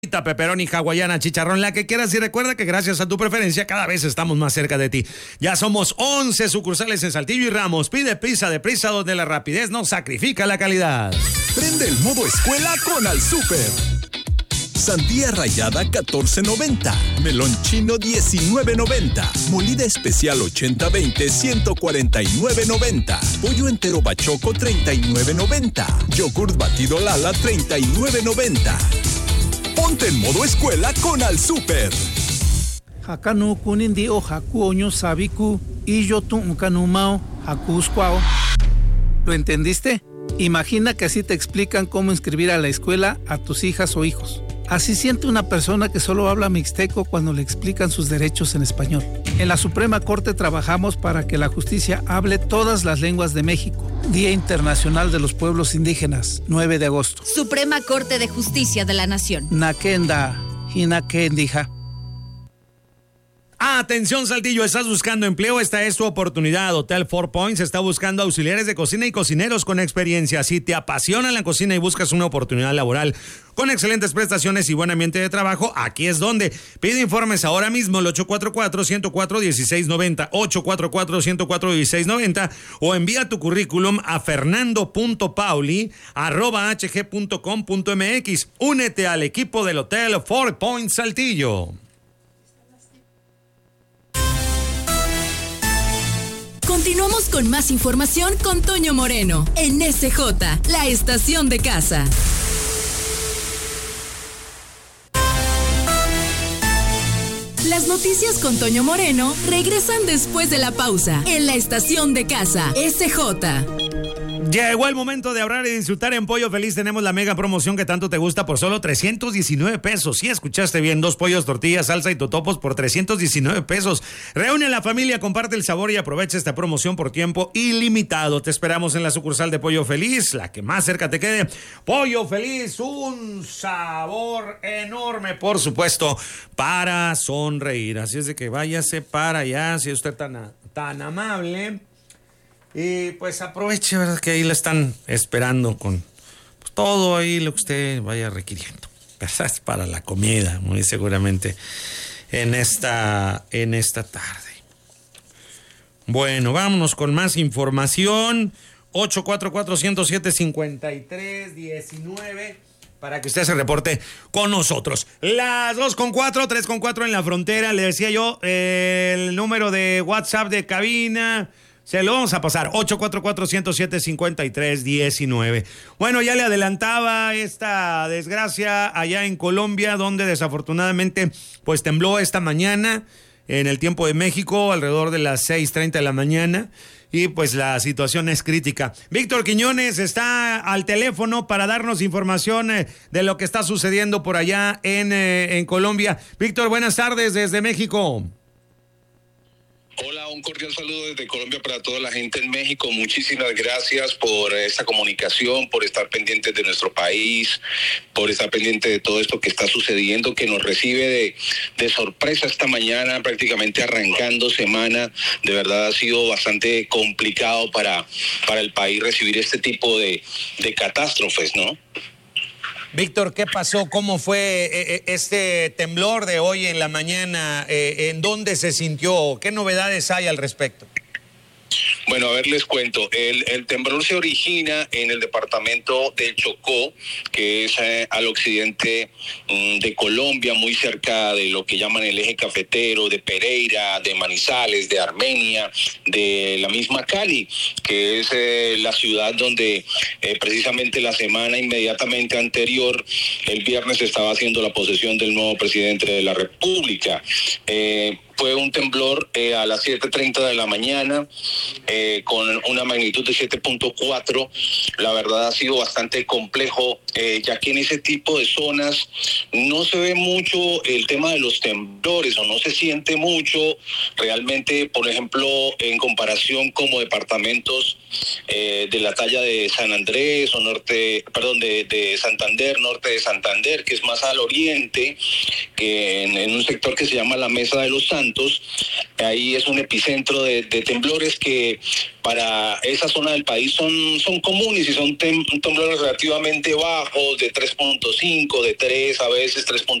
Pepperoni, hawaiana, chicharrón, la que quieras, y recuerda que gracias a tu preferencia cada vez estamos más cerca de ti. Ya somos 11 sucursales en Saltillo y Ramos. Pide pizza deprisa, donde la rapidez no sacrifica la calidad. Prende el modo escuela con Al Súper. Sandía rallada 14.90, melón chino 19.90, molida especial 80-20 149.90, pollo entero bachoco 39.90, yogurt batido Lala 39.90. Ponte en modo escuela con Al Súper. Hakanu kunindi o haku oño sabiku y yo tu unkanumao haku squao. ¿Lo entendiste? Imagina que así te explican cómo inscribir a la escuela a tus hijas o hijos. Así siente una persona que solo habla mixteco cuando le explican sus derechos en español. En la Suprema Corte trabajamos para que la justicia hable todas las lenguas de México. Día Internacional de los Pueblos Indígenas, 9 de agosto. Suprema Corte de Justicia de la Nación. Nakenda, hinakendija. Atención, Saltillo, ¿estás buscando empleo? Esta es tu oportunidad. Hotel Four Points está buscando auxiliares de cocina y cocineros con experiencia. Si te apasiona la cocina y buscas una oportunidad laboral con excelentes prestaciones y buen ambiente de trabajo, aquí es donde. Pide informes ahora mismo al 844-104-1690, 844-104-1690, o envía tu currículum a fernando.pauli@hg.com.mx. Únete al equipo del Hotel Four Points Saltillo. Continuamos con más información con Toño Moreno en SJ, la estación de casa. Las noticias con Toño Moreno regresan después de la pausa en la estación de casa, SJ. Llegó el momento de ahorrar y disfrutar en Pollo Feliz. Tenemos la mega promoción que tanto te gusta por solo 319 pesos. Sí, escuchaste bien, 2 pollos, tortillas, salsa y totopos por 319 pesos. Reúne a la familia, comparte el sabor y aprovecha esta promoción por tiempo ilimitado. Te esperamos en la sucursal de Pollo Feliz, la que más cerca te quede. Pollo Feliz, un sabor enorme, por supuesto, para sonreír. Así es de que váyase para allá, si usted tan amable. Y pues aproveche, ¿verdad? Que ahí la están esperando con pues, todo ahí lo que usted vaya requiriendo, ¿verdad? Para la comida, muy seguramente en esta tarde. Bueno, vámonos con más información. 844-107-5319 para que usted se reporte con nosotros. Las 2:04, 3:04 en la frontera. Le decía yo, el número de WhatsApp de cabina se lo vamos a pasar, 844-107-5319. Bueno, ya le adelantaba esta desgracia allá en Colombia, donde desafortunadamente pues tembló esta mañana en el tiempo de México, alrededor de las 6:30 de la mañana, y pues la situación es crítica. Víctor Quiñones está al teléfono para darnos información de lo que está sucediendo por allá en Colombia. Víctor, buenas tardes desde México. Hola, un cordial saludo desde Colombia para toda la gente en México. Muchísimas gracias por esta comunicación, por estar pendientes de nuestro país, por estar pendiente de todo esto que está sucediendo, que nos recibe de sorpresa esta mañana, prácticamente arrancando semana. De verdad ha sido bastante complicado para el país recibir este tipo de catástrofes, ¿no? Víctor, ¿qué pasó? ¿Cómo fue este temblor de hoy en la mañana? ¿En dónde se sintió? ¿Qué novedades hay al respecto? Bueno, a ver, les cuento. El temblor se origina en el departamento del Chocó, que es al occidente de Colombia, muy cerca de lo que llaman el eje cafetero, de Pereira, de Manizales, de Armenia, de la misma Cali, que es la ciudad donde precisamente la semana inmediatamente anterior, el viernes, estaba haciendo la posesión del nuevo presidente de la República. Fue un temblor a las 7:30 de la mañana, con una magnitud de 7.4. La verdad ha sido bastante complejo, ya que en ese tipo de zonas no se ve mucho el tema de los temblores, o no se siente mucho realmente, por ejemplo, en comparación como departamentos de la talla de San Andrés o de Santander, norte de Santander, que es más al oriente, que en un sector que se llama la Mesa de los Santos. Santos. Ahí es un epicentro de temblores que para esa zona del país son comunes y son temblores relativamente bajos, de 3.5, de 3, a veces 3.8.